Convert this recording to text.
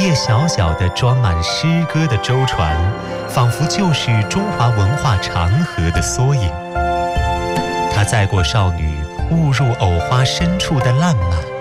叶小小的装满诗歌的舟船，仿佛就是中华文化长河的缩影。它载过少女误入藕花深处的烂漫，